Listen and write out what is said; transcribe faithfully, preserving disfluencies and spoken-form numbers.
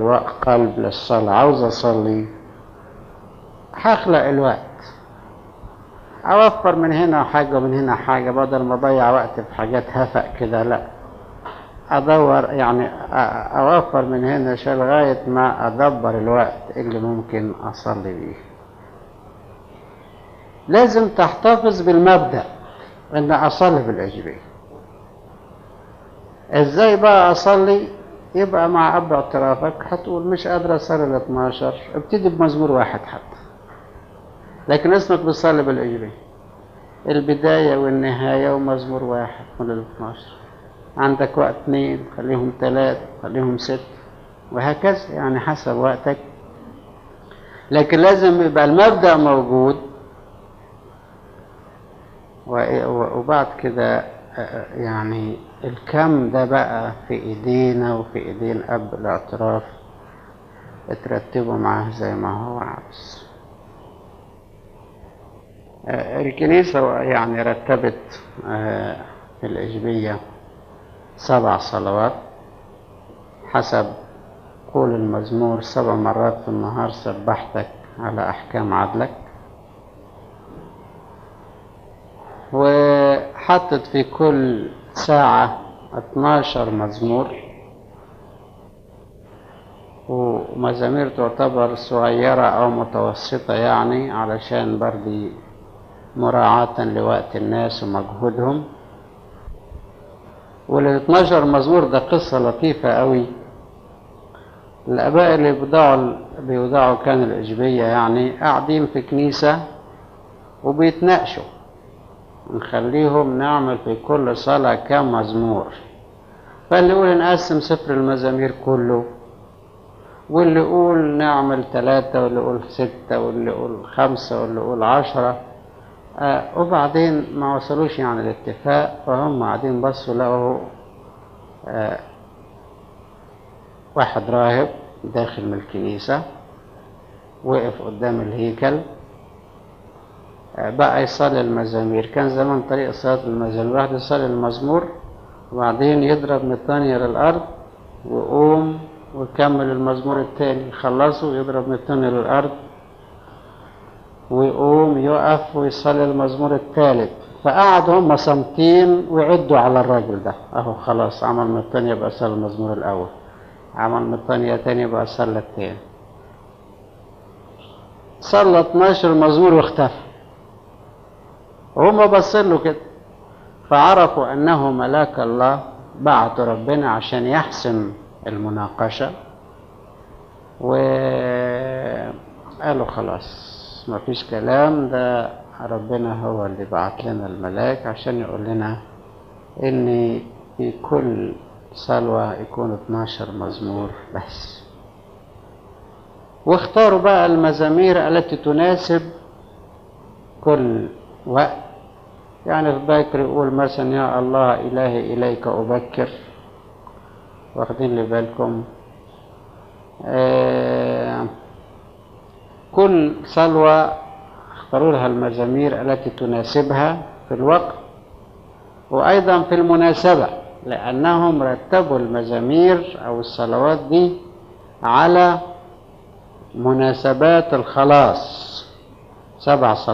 القلب للصلاة، عاوز أصلي، هخلق الوقت، أوفر من هنا حاجة ومن هنا حاجة بدل ما أضيع وقت في حاجات هفق كده. لا، أدور يعني أوفر من هنا شيء لغاية ما أدبر الوقت اللي ممكن أصلي بيه. لازم تحتفظ بالمبدأ إن أصلي بالإجباري. إزاي بقى أصلي؟ يبقى مع أب اعترافك هتقول مش قادر أصلي ال اتناشر، ابتدي بمزمور واحد حتى، لكن اسمك بتصلي بالإجباري، البداية والنهاية ومزمور واحد من ال اتناشر. عندك وقت اثنين خليهم ثلاثة خليهم ست، وهكذا يعني حسب وقتك. لكن لازم يبقى المبدأ موجود، وبعد كده يعني الكم ده بقى في ايدينا وفي ايدين اب الاعتراف اترتبوا معاه زي ما هو عاوز. الكنيسة يعني رتبت في الإجبية سبع صلوات حسب قول المزمور: سبع مرات في النهار سبحتك على أحكام عدلك. وحطت في كل ساعة اتناشر مزمور، ومزامير تعتبر صغيرة أو متوسطة يعني علشان برضي مراعاة لوقت الناس ومجهودهم. وال اتناشر مزمور ده قصة لطيفة قوي. الآباء اللي بيودعوا بيودعوا كان الإجبية يعني قاعدين في كنيسة وبيتناقشوا نخليهم نعمل في كل صلاة كام مزمور، فاللي يقول نقسم سفر المزامير كله، واللي يقول نعمل ثلاثة، واللي يقول ستة، واللي يقول خمسة، واللي يقول عشرة. آه وبعدين ما وصلوش يعني الاتفاق، فهم قاعدين بصوا لقوا آه واحد راهب داخل من الكنيسة وقف قدام الهيكل آه بقى يصلي المزامير. كان زمان طريقة صلاة المزامير واحد يصلي المزمور وبعدين يضرب مطانية للأرض ويقوم ويكمل المزمور الثاني، يخلصه ويضرب مطانية للأرض ويقوم يقف ويصلي المزمور الثالث. فقعد هم صامتين ويعدوا على الراجل ده، اهو خلاص عمل من الثانية بقى صلى المزمور الاول، عمل من الثانية تاني بقى صلى الثاني، صلى اتناشر مزمور واختفى. وهم بصين له كده فعرفوا انه ملاك الله بعت ربنا عشان يحسم المناقشة، وقالوا خلاص ما فيش كلام، ده ربنا هو اللي بعت لنا الملاك عشان يقول لنا ان في كل صلوة يكون اتناشر مزمور بس. واختاروا بقى المزامير التي تناسب كل وقت. يعني في باكر يقول مثلا يا الله إلهي إليك أبكر، واخدين لي بالكم؟ آه كل صلوة اختاروا لها المزامير التي تناسبها في الوقت وأيضا في المناسبة، لأنهم رتبوا المزامير أو الصلوات دي على مناسبات الخلاص. سبع صلوات